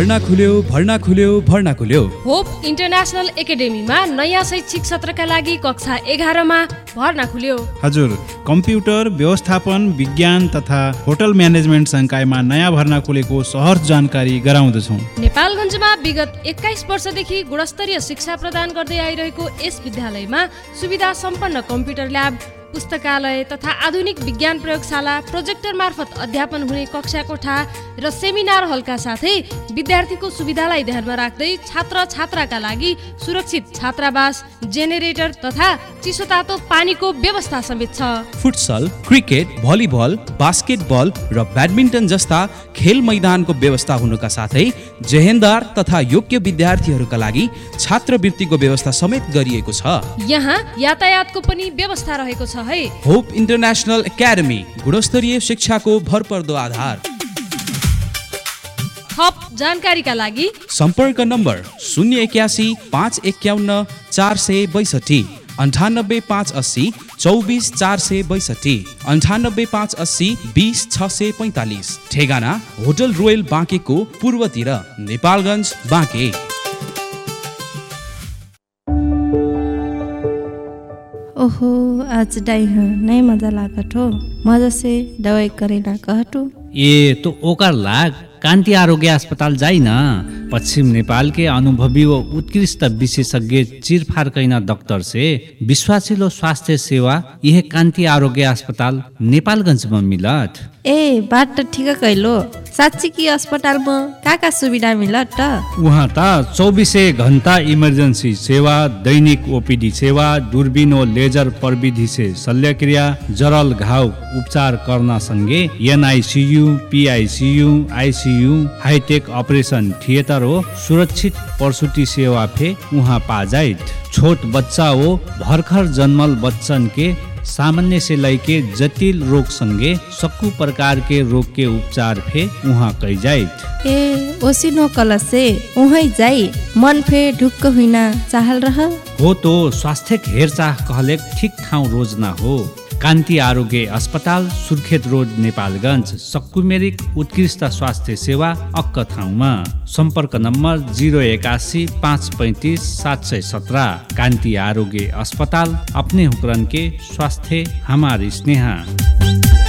भर्ना खुल्यो। Hope international एकाडेमीमा नयाँ शैक्षिक सत्रका लागि कक्षा 11मा भर्ना खुल्यो। हजुर, कम्प्युटर व्यवस्थापन विज्ञान तथा होटल म्यानेजमेन्ट संकायमा नयाँ भर्ना खुलेको सहर जानकारी गराउँदछौँ। नेपालगञ्जमा विगत 21 वर्षदेखि गुणस्तरीय शिक्षा प्रदान गर्दै आइरहेको यस विद्यालयमा सुविधा सम्पन्न कम्प्युटर ल्याब, पुस्तकालय तथा आधुनिक विज्ञान प्रयोगशाला, प्रोजेक्टर मार्फत अध्यापन हुने कक्षा कोठा र सेमिनार हलका साथै विद्यार्थीको सुविधालाई ध्यानमा राख्दै छात्र छात्राका लागि सुरक्षित छात्रावास, जेनेरेटर तथा चिसो तातो पानीको व्यवस्था समेत छ। फुटसल, क्रिकेट, भलिबल, बास्केटबल र ब्याडमिन्टन जस्ता खेल मैदानको व्यवस्था हुनुका साथै जेहेन्दार तथा योग्य विद्यार्थीहरूका लागि छात्रवृत्तिको व्यवस्था समेत गरिएको छ। यहाँ यातायातको पनि व्यवस्था रहेको छ है। होप इन्टरनेसनल एकाडेमी, गुणस्तरीय शिक्षाको भरपर्दो आधार। थप जानकारीका लागि सम्पर्क नम्बर 081 551 462, 98 580 24 462, 98 580 20 645। ठेगाना होटल रोयल बाँकेको पूर्वतिर, नेपालगञ्ज बाँके। ओहो, आज डाइह नहीं मजा लागत हो। मजा से दवाई करेला कहटू। ये तो ओकर लाग कान्ति आरोग्य अस्पताल जाई न। पश्चिम नेपाल के अनुभवी व उत्कृष्ट विशेषज्ञ चिरफार कैना डाक्टर से विश्वासिलो स्वास्थ्य सेवा यह कान्ति आरोग्य अस्पताल नेपालगंज में मिलत। ए बात तो ठीक कैलो। साँच्ची की अस्पताल में का सुविधा मिलत? वहाँ त 24 घंटा इमर्जेंसी सेवा, दैनिक ओपीडी सेवा, दूरबीन और लेजर प्रविधि से शल्यक्रिया, जरल घाव उपचार करना संगे NICU, PICU, ICU, hi tech operation theatre हो, सुरक्षित प्रसूति सेवा फे वहाँ पा जाए। छोट बच्चा हो, भर्खर जन्मल बच्चन के सामान्य से लैके जटिल रोग संगे सक्कु प्रकार के रोग के उपचार फे वहाँ कई जाए। ए ओसिनो कल से वहीं जाई मन फे ढुक्क हुइना चाहल रह हो तो स्वास्थ्य हेरचाह कहले ठीक ठाउँ रोजना हो। कान्ति आरोग्य अस्पताल, सुर्खेत रोड, नेपालगञ्ज। सक्कु मेरिक उत्कृष्ट स्वास्थ्य सेवा अक्क ठाउँमा। सम्पर्क नम्बर 081 535 717। कान्ति आरोग्य अस्पताल, अपने हुकरन के स्वास्थ्य हमारी स्नेहा।